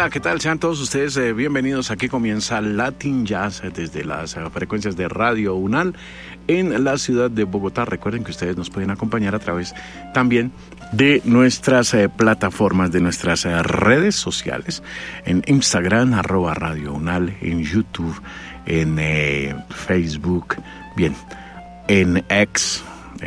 Hola, ¿qué tal? Sean todos ustedes bienvenidos. Aquí comienza Latin Jazz desde las frecuencias de Radio UNAL en la ciudad de Bogotá. Recuerden que ustedes nos pueden acompañar a través también de nuestras plataformas, de nuestras redes sociales, en Instagram, @Radio UNAL, en YouTube, en Facebook, bien, en X.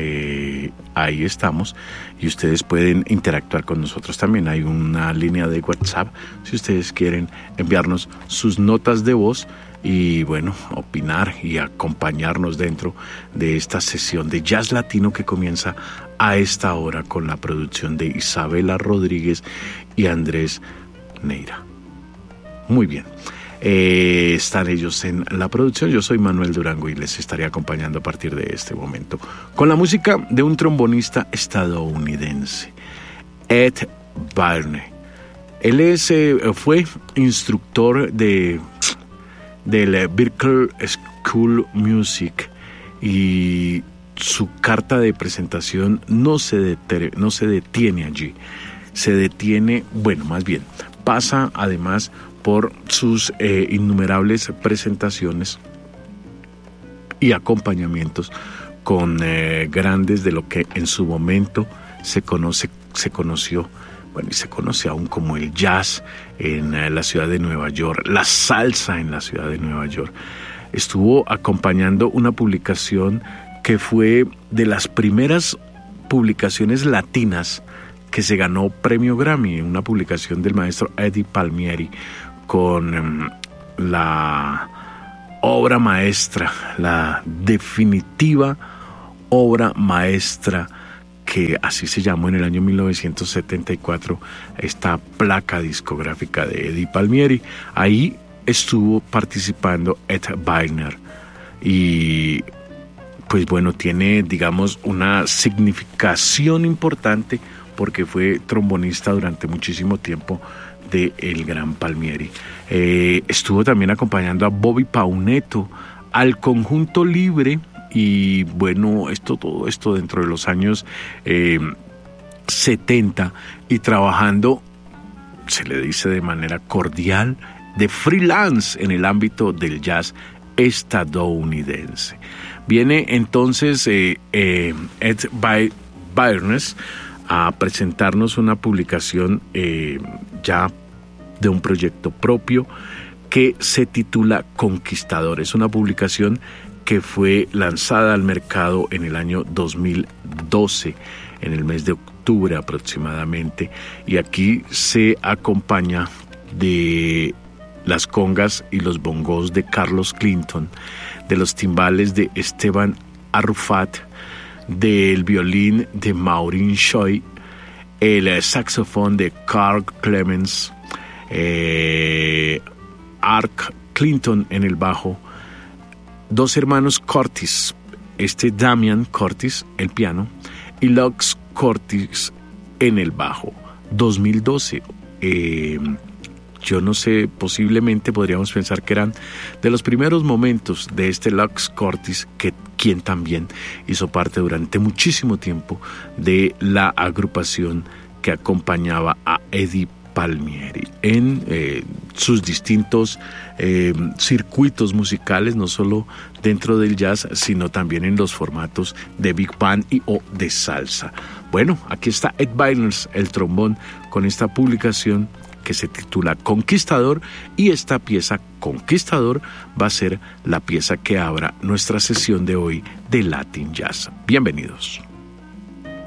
Ahí estamos y ustedes pueden interactuar con nosotros también. Hay una línea de WhatsApp si ustedes quieren enviarnos sus notas de voz y bueno, opinar y acompañarnos dentro de esta sesión de jazz latino que comienza a esta hora con la producción de Isabela Rodríguez y Andrés Neira. Muy bien. Están ellos en la producción. Yo soy Manuel Durango y les estaré acompañando a partir de este momento con la música de un trombonista estadounidense, Ed Barney. Él fue instructor del Berklee School Music y su carta de presentación no se detiene allí. Se detiene, bueno, más bien, pasa además por sus innumerables presentaciones y acompañamientos con grandes de lo que en su momento se conoció, bueno, y se conoce aún como el jazz en la ciudad de Nueva York, la salsa en la ciudad de Nueva York. Estuvo acompañando una publicación que fue de las primeras publicaciones latinas que se ganó premio Grammy, una publicación del maestro Eddie Palmieri, con la obra maestra, la definitiva obra maestra, que así se llamó en el año 1974, esta placa discográfica de Eddie Palmieri. Ahí estuvo participando Ed Barney y pues bueno, tiene, digamos, una significación importante porque fue trombonista durante muchísimo tiempo de el gran Palmieri. Estuvo también acompañando a Bobby Paunetto, al Conjunto Libre, y bueno, todo esto dentro de los años 70, y trabajando, se le dice de manera cordial, de freelance en el ámbito del jazz estadounidense. Viene entonces Ed Barney a presentarnos una publicación ya de un proyecto propio que se titula Conquistador. Es una publicación que fue lanzada al mercado en el año 2012, en el mes de octubre aproximadamente, y aquí se acompaña de las congas y los bongos de Carlos Clinton, de los timbales de Esteban Arrufat, del violín de Maureen Choi, el saxofón de Carl Clemens, Art Clinton en el bajo, dos hermanos Curtis, Damian Curtis, el piano, y Lux Curtis en el bajo. 2012. Yo no sé, posiblemente podríamos pensar que eran de los primeros momentos de Lux Curtis, quien también hizo parte durante muchísimo tiempo de la agrupación que acompañaba a Eddie Palmieri en sus distintos circuitos musicales, no solo dentro del jazz, sino también en los formatos de big band o de salsa. Bueno, aquí está Ed Barney, el trombón, con esta publicación que se titula Conquistador, y esta pieza Conquistador va a ser la pieza que abra nuestra sesión de hoy de Latin Jazz. Bienvenidos.